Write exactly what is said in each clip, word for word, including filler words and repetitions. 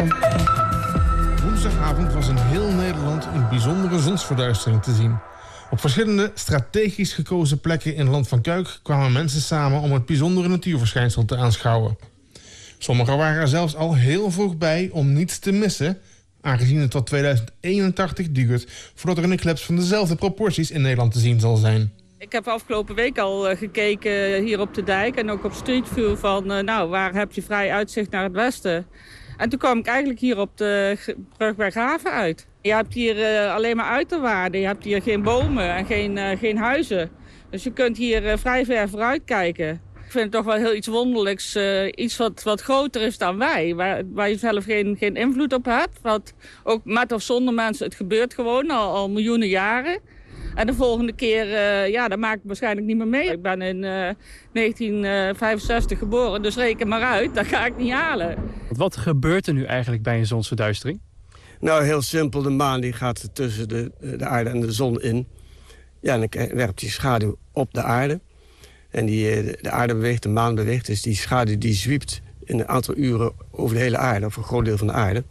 Woensdagavond was in heel Nederland een bijzondere zonsverduistering te zien. Op verschillende strategisch gekozen plekken in Land van Cuijk kwamen mensen samen om het bijzondere natuurverschijnsel te aanschouwen. Sommigen waren er zelfs al heel vroeg bij om niets te missen, aangezien het tot tweeduizend eenentachtig duurt voordat er een eclipse van dezelfde proporties in Nederland te zien zal zijn. Ik heb afgelopen week al uh, gekeken hier op de dijk en ook op Street View van uh, nou, waar heb je vrij uitzicht naar het westen. En toen kwam ik eigenlijk hier op de brug bij Graven uit. Je hebt hier uh, alleen maar uiterwaarden, je hebt hier geen bomen en geen, uh, geen huizen. Dus je kunt hier uh, vrij ver vooruit kijken. Ik vind het toch wel heel iets wonderlijks, uh, iets wat, wat groter is dan wij. Waar, waar je zelf geen, geen invloed op hebt. Wat, ook met of zonder mensen, het gebeurt gewoon al, al miljoenen jaren. En de volgende keer, uh, ja, dat maak ik waarschijnlijk niet meer mee. Ik ben in uh, negentien vijfenzestig geboren, dus reken maar uit. Dat ga ik niet halen. Wat gebeurt er nu eigenlijk bij een zonsverduistering? Nou, heel simpel. De maan die gaat tussen de, de aarde en de zon in. Ja, en dan werpt die schaduw op de aarde. En die, de aarde beweegt, de maan beweegt. Dus die schaduw die zwiept in een aantal uren over de hele aarde. Of een groot deel van de aarde.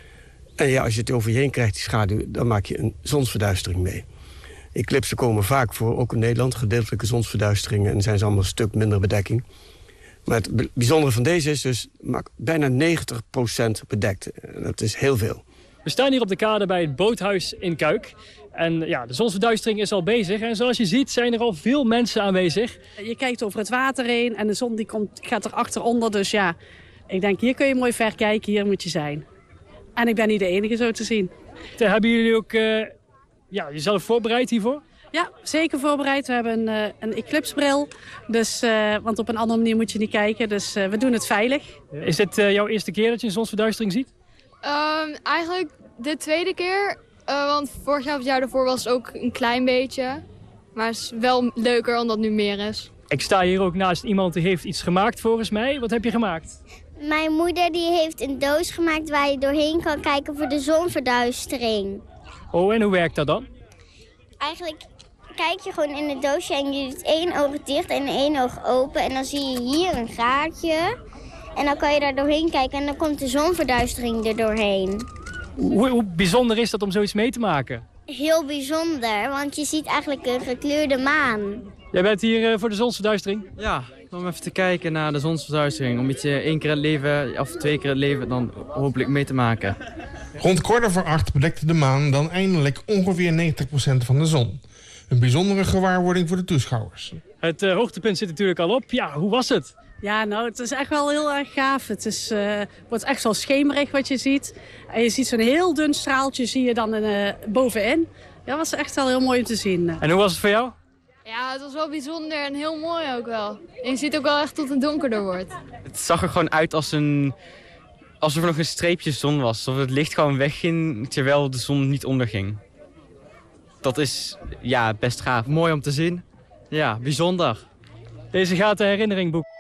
En ja, als je het over je heen krijgt, die schaduw, dan maak je een zonsverduistering mee. Eclipsen komen vaak voor, ook in Nederland, gedeeltelijke zonsverduisteringen. En dan zijn ze allemaal een stuk minder bedekking. Maar het bijzondere van deze is dus bijna negentig procent bedekt. Dat is heel veel. We staan hier op de kade bij het boothuis in Cuijk. En ja, de zonsverduistering is al bezig. En zoals je ziet zijn er al veel mensen aanwezig. Je kijkt over het water heen en de zon die komt, gaat er achteronder. Dus ja, ik denk hier kun je mooi ver kijken, hier moet je zijn. En ik ben niet de enige zo te zien. Hebben jullie ook uh, ja, jezelf voorbereid hiervoor? Ja, zeker voorbereid. We hebben een, uh, een eclipsebril. Dus, uh, want op een andere manier moet je niet kijken. Dus uh, we doen het veilig. Is dit uh, jouw eerste keer dat je een zonsverduistering ziet? Um, eigenlijk de tweede keer. Uh, want vorig jaar of het jaar daarvoor was het ook een klein beetje. Maar het is wel leuker omdat het nu meer is. Ik sta hier ook naast iemand die heeft iets gemaakt volgens mij. Wat heb je gemaakt? Mijn moeder die heeft een doos gemaakt waar je doorheen kan kijken voor de zonverduistering. Oh, en hoe werkt dat dan? Eigenlijk kijk je gewoon in het doosje en je doet één oog dicht en één oog open. En dan zie je hier een gaatje. En dan kan je daar doorheen kijken en dan komt de zonverduistering er doorheen. Hoe, hoe bijzonder is dat om zoiets mee te maken? Heel bijzonder, want je ziet eigenlijk een gekleurde maan. Jij bent hier uh, voor de zonsverduistering? Ja, om even te kijken naar de zonsverduistering. Om iets één keer het leven, of twee keer het leven, dan hopelijk mee te maken. Rond kwart over acht bedekte de maan dan eindelijk ongeveer negentig procent van de zon. Een bijzondere gewaarwording voor de toeschouwers. Het uh, hoogtepunt zit natuurlijk al op. Ja, hoe was het? Ja, nou, het is echt wel heel erg gaaf. Het is, uh, wordt echt wel schemerig wat je ziet. En je ziet zo'n heel dun straaltje zie je dan uh, bovenin. Ja, dat was echt wel heel mooi om te zien. En hoe was het voor jou? Ja, het was wel bijzonder en heel mooi ook wel. En je ziet ook wel echt tot het donkerder wordt. Het zag er gewoon uit als een, alsof er nog een streepje zon was. Alsof het licht gewoon wegging terwijl de zon niet onderging. Dat is ja, best gaaf. Mooi om te zien. Ja, bijzonder. Deze gaat de herinnering boeken.